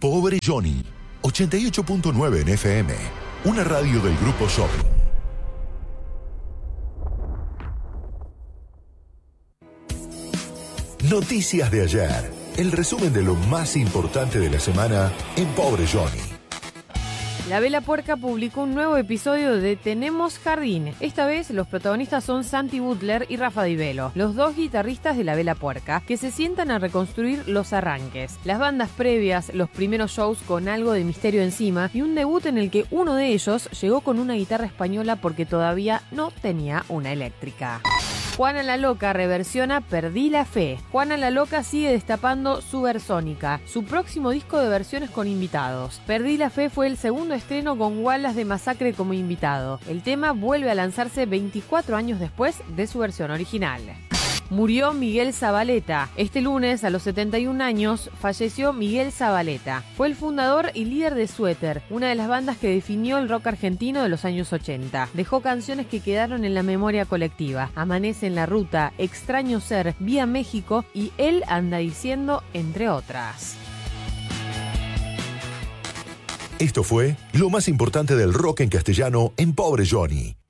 Pobre Johnny, 88.9 en FM, una radio del Grupo Shopping. Noticias de ayer, el resumen de lo más importante de la semana en Pobre Johnny. La Vela Puerca publicó un nuevo episodio de Tenemos Jardín. Esta vez los protagonistas son Santi Butler y Rafa Di Velo, los dos guitarristas de La Vela Puerca, que se sientan a reconstruir los arranques, las bandas previas, los primeros shows con algo de misterio encima y un debut en el que uno de ellos llegó con una guitarra española porque todavía no tenía una eléctrica. Juana la Loca reversiona Perdí la Fe. Juana la Loca sigue destapando su Versónica, su próximo disco de versiones con invitados. Perdí la Fe fue el segundo estreno con Wallace de Masacre como invitado. El tema vuelve a lanzarse 24 años después de su versión original. Murió Miguel Zavaleta. Este lunes, a los 71 años, falleció Miguel Zavaleta. Fue el fundador y líder de Suéter, una de las bandas que definió el rock argentino de los años 80. Dejó canciones que quedaron en la memoria colectiva: Amanece en la Ruta, Extraño Ser, Vía México y Él anda diciendo, entre otras. Esto fue lo más importante del rock en castellano en Pobre Johnny.